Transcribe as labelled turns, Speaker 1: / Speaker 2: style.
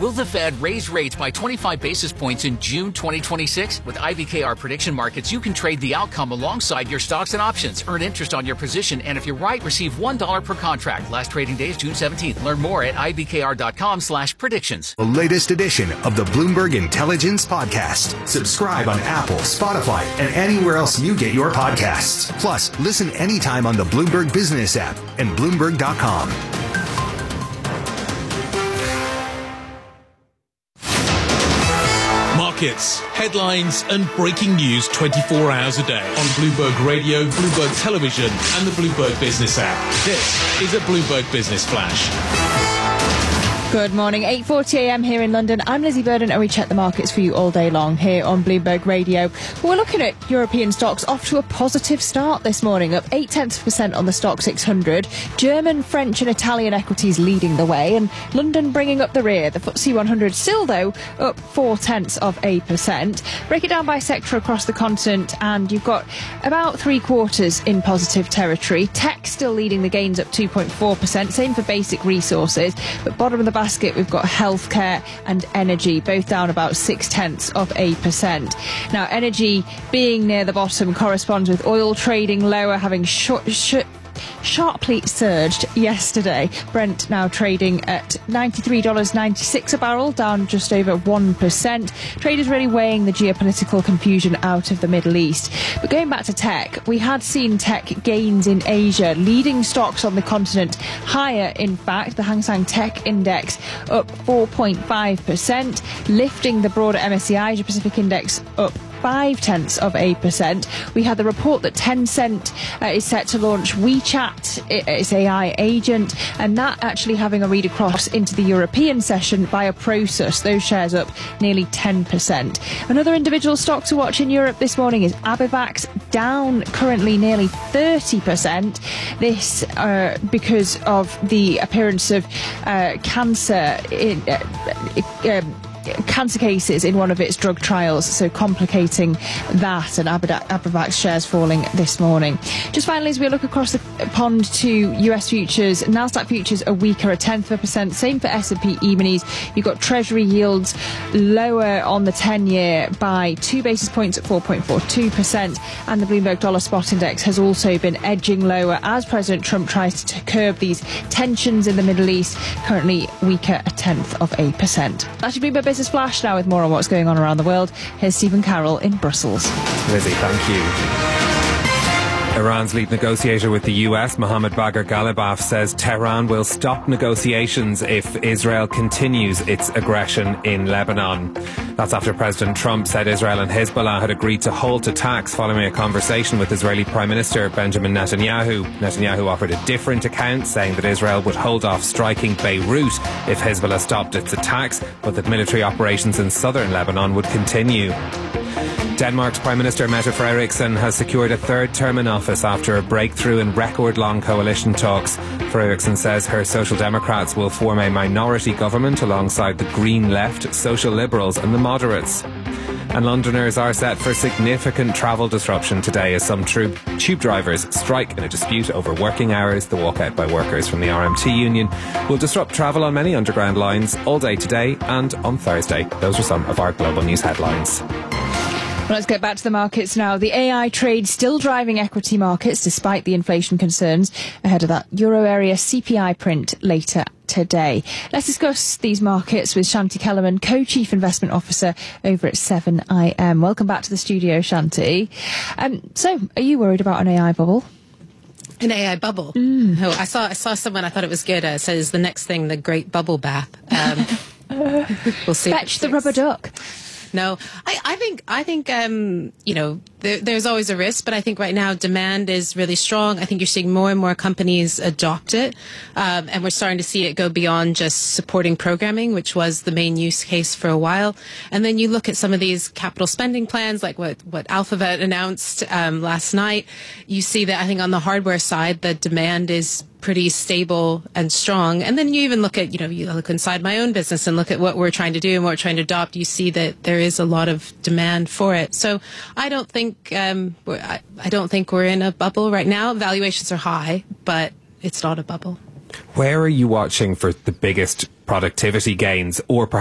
Speaker 1: Will the Fed raise rates by 25 basis points in June 2026? With IBKR Prediction Markets, you can trade the outcome alongside your stocks and options. Earn interest on your position, and if you're right, receive $1 per contract. Last trading day is June 17th. Learn more at ibkr.com/predictions.
Speaker 2: The latest edition of the Bloomberg Intelligence Podcast. Subscribe on Apple, Spotify, and anywhere else you get your podcasts. Plus, listen anytime on the Bloomberg Business app and Bloomberg.com.
Speaker 3: Markets, headlines and breaking news 24 hours a day on Bloomberg Radio, Bloomberg Television and the Bloomberg Business app. This is a Bloomberg Business Flash.
Speaker 4: Good morning, 8:40 a.m. here in London. I'm Lizzie Burden and we check the markets for you all day long here on Bloomberg Radio. We're looking at European stocks off to a positive start this morning, up 0.8% on the Stock 600. German, French and Italian equities leading the way, and London bringing up the rear. The FTSE 100 still, though, up 0.4%. Break it down by sector across the continent, and you've got about three-quarters in positive territory. Tech still leading the gains, up 2.4%. Same for basic resources, but bottom of the basket, we've got healthcare and energy, both down about 0.6%. Now, energy being near the bottom corresponds with oil trading lower, having sharply surged yesterday. Brent now trading at $93.96 a barrel, down just over 1%. Traders really weighing the geopolitical confusion out of the Middle East. But going back to tech, we had seen tech gains in Asia, leading stocks on the continent higher. In fact, the Hang Seng Tech Index up 4.5%, lifting the broader MSCI Asia Pacific Index up 0.5%. We had the report that Tencent is set to launch WeChat, its AI agent, and that actually having a read across into the European session via Prosus. Those shares up nearly 10%. Another individual stock to watch in Europe this morning is Abivax, down currently nearly 30%. This because of the appearance of cancer cases in one of its drug trials, so complicating that, and Abivax shares falling this morning. Just finally, as we look across the pond to US futures, Nasdaq futures are weaker, 0.1%. Same for S&P E-minis. You've got Treasury yields lower on the 10-year by 2 basis points at 4.42%, and the Bloomberg Dollar Spot Index has also been edging lower as President Trump tries to curb these tensions in the Middle East, currently weaker, 0.1%. That's your Bloomberg Business Flash now with more on what's going on around the world. Here's Stephen Carroll in Brussels.
Speaker 5: Lizzie, thank you. Iran's lead negotiator with the US, Mohammad Bagher Ghalibaf, says Tehran will stop negotiations if Israel continues its aggression in Lebanon. That's after President Trump said Israel and Hezbollah had agreed to halt attacks following a conversation with Israeli Prime Minister Benjamin Netanyahu. Netanyahu offered a different account, saying that Israel would hold off striking Beirut if Hezbollah stopped its attacks, but that military operations in southern Lebanon would continue. Denmark's Prime Minister Mette Frederiksen has secured a third term in office after a breakthrough in record-long coalition talks. Frederiksen says her Social Democrats will form a minority government alongside the Green Left, Social Liberals and the Moderates. And Londoners are set for significant travel disruption today as some tube drivers strike in a dispute over working hours. The walkout by workers from the RMT union will disrupt travel on many underground lines all day today and on Thursday. Those are some of our global news headlines.
Speaker 4: Well, let's get back to the markets now. The AI trade still driving equity markets despite the inflation concerns ahead of that euro area CPI print later today. Let's discuss these markets with Shanti Kellerman, Co-Chief Investment Officer over at 7IM. Welcome back to the studio, Shanti. So, are you worried about an AI bubble?
Speaker 6: An AI bubble? Oh, I saw someone, I thought it was good, says the next thing, the great bubble bath. We'll see.
Speaker 4: Fetch the rubber duck.
Speaker 6: No, I think you know, there's always a risk, but I think right now demand is really strong. I think you're seeing more and more companies adopt it, and we're starting to see it go beyond just supporting programming, which was the main use case for a while. And then you look at some of these capital spending plans, like what Alphabet announced last night. You see that I think on the hardware side, the demand is pretty stable and strong. And then you even look at, you look inside my own business and look at what we're trying to do and what we're trying to adopt. You see that there is a lot of demand for it. So I don't think we're in a bubble right now. Valuations are high, but it's not a bubble.
Speaker 5: Where are you watching for the biggest productivity gains, or